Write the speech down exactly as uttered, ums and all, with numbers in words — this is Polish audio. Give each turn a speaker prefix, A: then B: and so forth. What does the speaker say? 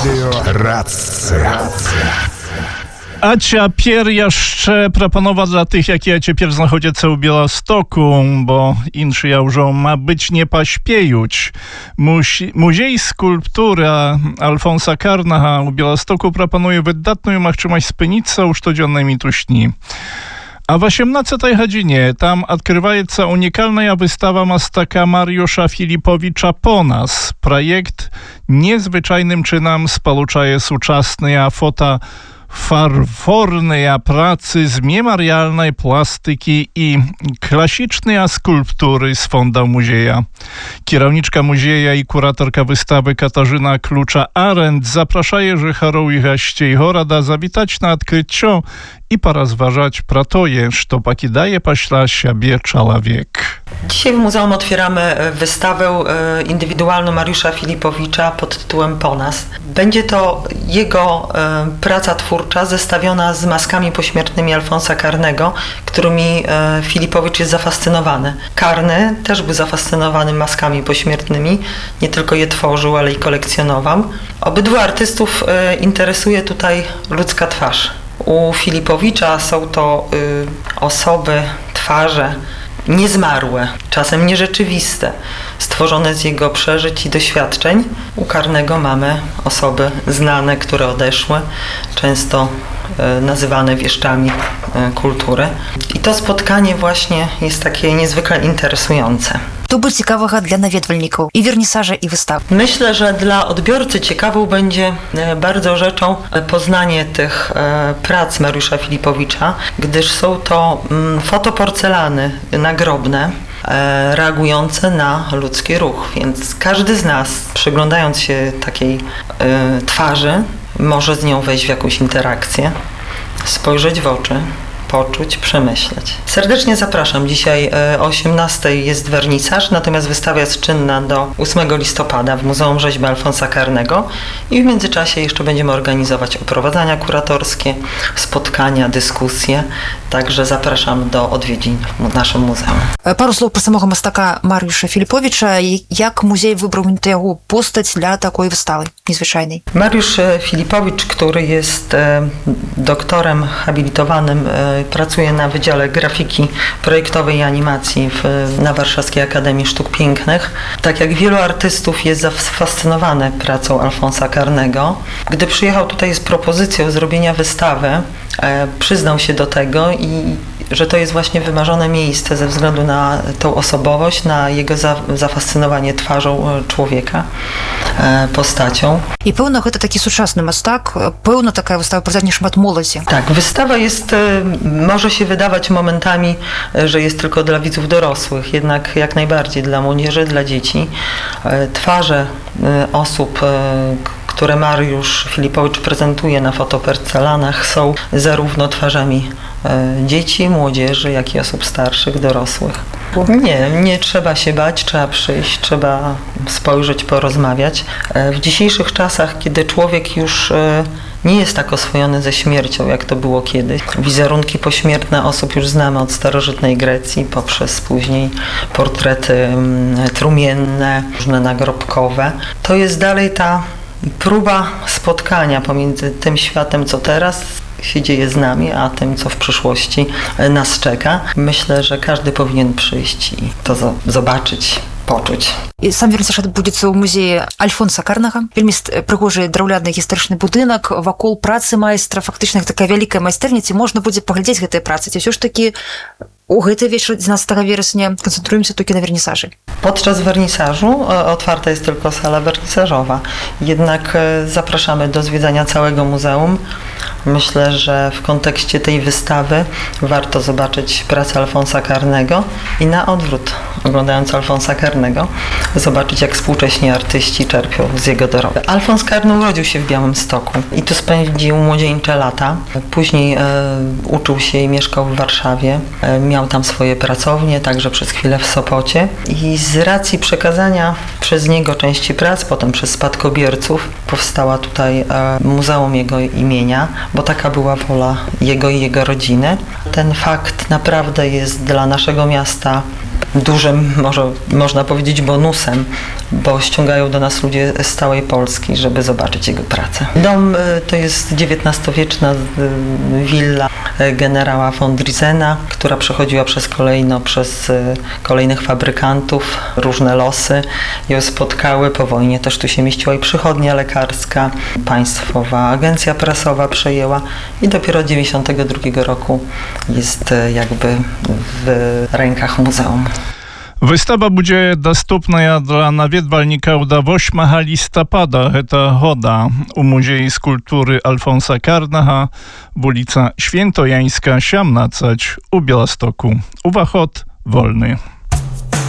A: Рація.
B: А цяпер яшчэ прапанова для тых, якія цяпер знаходзяцца ў Беластоку, бо іншыя ўжо, мабыць, не паспеюць. Музей скульптуры Альфонса Карнага ў Беластоку прапануе выдатную магчымасць спыніцца ў штодзённай мітусні. А в osiemnastej godzinie tam odkrywaється unikalna wystawa mastaka Mariusza Filipowicza Ponas. Projekt niezwyczajnym czynem spoluczaje współczesne fota farforne pracy z memorialnej plastyki i klasyczne skulptury z fonda muzieja. Kierowniczka muzieja i kuratorka wystawy Katarzyna Klucza-Arendt zapraszaje Życharów i gości Gorada zawitać na odkrycie i porozważać pro to, co покидає після siebie człowiek.
C: Dzisiaj w muzeum otwieramy wystawę indywidualną Mariusza Filipowicza pod tytułem Ponas. Będzie to jego praca twórcza zestawiona z maskami pośmiertnymi Alfonsa Karnego, którymi Filipowicz jest zafascynowany. Karny też był zafascynowany maskami pośmiertnymi, nie tylko je tworzył, ale i kolekcjonował. Obydwu artystów interesuje tutaj ludzka twarz. U Filipowicza są to y, osoby, twarze niezmarłe, czasem nierzeczywiste, stworzone z jego przeżyć i doświadczeń. U Karnego mamy osoby znane, które odeszły, często y, nazywane wieszczami y, kultury. I to spotkanie właśnie jest takie niezwykle interesujące.
D: To było ciekawego dla nawiedwalników i wernisaże, i wystaw.
C: Myślę, że dla odbiorcy ciekawą będzie bardzo rzeczą poznanie tych prac Mariusza Filipowicza, gdyż są to fotoporcelany nagrobne, reagujące na ludzki ruch. Więc każdy z nas, przyglądając się takiej twarzy, może z nią wejść w jakąś interakcję, spojrzeć w oczy, poczuć, przemyśleć. Serdecznie zapraszam. Dzisiaj o osiemnastej jest wernisaż, natomiast wystawa jest czynna do ósmego listopada w Muzeum Rzeźby Alfonsa Karnego i w międzyczasie jeszcze będziemy organizować oprowadzania kuratorskie, spotkania, dyskusje, także zapraszam do odwiedzin w naszym muzeum.
D: Пару слов про самого мастака Mariusza Filipowicza. Jak muzej wybrał jego postać dla takiej wystawy niezwyczajnej?
C: Mariusz Filipowicz, który jest doktorem habilitowanym, pracuje na Wydziale Grafiki Projektowej i Animacji w, na Warszawskiej Akademii Sztuk Pięknych. Tak jak wielu artystów jest zafascynowany pracą Alfonsa Karnego. Gdy przyjechał tutaj z propozycją zrobienia wystawy, e, przyznał się do tego i że to jest właśnie wymarzone miejsce ze względu na tą osobowość, na jego za, zafascynowanie twarzą człowieka, e, postacią.
D: I pełno to taki współczesny mastak, pełno taka wystawa prozadnie szmat młodzi.
C: Tak, wystawa jest, może się wydawać momentami, że jest tylko dla widzów dorosłych, jednak jak najbardziej dla młodzieży, dla dzieci. Twarze osób, które Mariusz Filipowicz prezentuje na fotoporcelanach, są zarówno twarzami dzieci, młodzieży, jak i osób starszych, dorosłych. Nie, nie trzeba się bać, trzeba przyjść, trzeba spojrzeć, porozmawiać. W dzisiejszych czasach, kiedy człowiek już nie jest tak oswojony ze śmiercią, jak to było kiedyś. Wizerunki pośmiertne osób już znamy od starożytnej Grecji, poprzez później portrety trumienne, różne nagrobkowe. To jest dalej ta próba spotkania pomiędzy tym światem, co teraz się dzieje z nami, a tym, co w przyszłości nas czeka. Myślę, że każdy powinien przyjść i to zobaczyć, poczuć.
D: I sam wernisaż odbędzie w Muzeum Alfonsa Karnego. Film jest прыгожий драўляны гістарычны будынак, вакол працы майстра, фактычна такая вялікая майстэрня, ці можна будзе паглядзець гэтыя працы. Ці ўсё ж такі у гэты вечар dziewiętnastego вересня концентруемся толькі на wernisaży.
C: Podczas wernisażu otwarta jest tylko sala wernisażowa. Jednak zapraszamy do zwiedzania całego muzeum. Myślę, że w kontekście tej wystawy warto zobaczyć pracę Alfonsa Karnego i na odwrót, oglądając Alfonsa Karnego, zobaczyć, jak współcześni artyści czerpią z jego dorobku. Alfons Karny urodził się w Białymstoku i tu spędził młodzieńcze lata. Później e, uczył się i mieszkał w Warszawie. E, miał tam swoje pracownie, także przez chwilę w Sopocie. I z racji przekazania przez niego części prac, potem przez spadkobierców, powstała tutaj e, Muzeum jego imienia, bo taka była wola jego i jego rodziny. Ten fakt naprawdę jest dla naszego miasta dużym, może można powiedzieć, bonusem, bo ściągają do nas ludzie z całej Polski, żeby zobaczyć jego pracę. Dom to jest dziewiętnastowieczna willa generała von Drizena, która przechodziła przez kolejno, przez kolejnych fabrykantów, różne losy. Ją spotkały po wojnie, też tu się mieściła i przychodnia lekarska, Państwowa Agencja Prasowa przejęła i dopiero od dziewięćdziesiątego drugiego roku jest jakby w rękach muzeum.
B: Wystава будзе даступная для наведвальнікаў да восьмага лістапада гэта года у музеі скульптуры Альфонса Карнага, вуліца Świętojańska, сямнаццаць у Białymstoku. Уваход вольны.